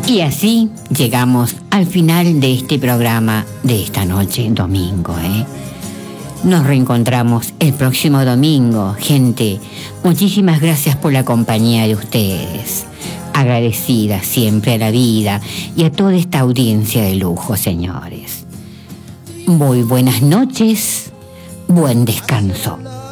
Y así llegamos al final de este programa de esta noche, domingo, Nos reencontramos el próximo domingo, gente. Muchísimas gracias por la compañía de ustedes. Agradecida siempre a la vida y a toda esta audiencia de lujo, señores. Muy buenas noches, buen descanso.